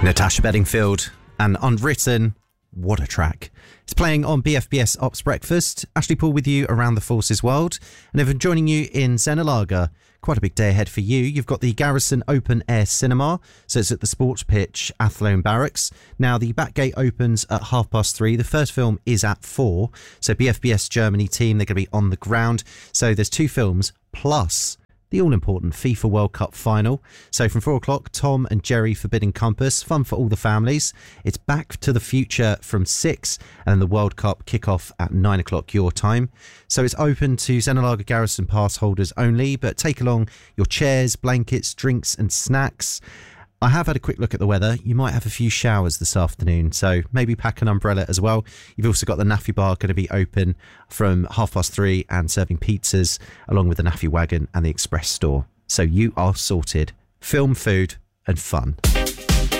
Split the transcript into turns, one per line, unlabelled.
Natasha Bedingfield and Unwritten. What a track. It's playing on BFBS Ops Breakfast. Ashley Paul with you around the Forces world. And if I'm joining you in Zenalaga, quite a big day ahead for you. You've got the Garrison Open Air Cinema. So it's at the Sports Pitch, Athlone Barracks. Now, the back gate opens at 3:30. The first film is at 4. So BFBS Germany team, they're going to be on the ground. So there's 2 films plus the all-important FIFA World Cup final. So from 4 o'clock, Tom and Jerry Forbidden Compass, fun for all the families. It's Back to the Future from 6, and then the World Cup kick-off at 9 o'clock your time. So it's open to Zenalaga Garrison pass holders only, but take along your chairs, blankets, drinks and snacks. I have had a quick look at the weather. You might have a few showers this afternoon, so maybe pack an umbrella as well. You've also got the Naffy Bar going to be open from 3:30 and serving pizzas, along with the Naffy Wagon and the Express store. So you are sorted. Film, food and fun.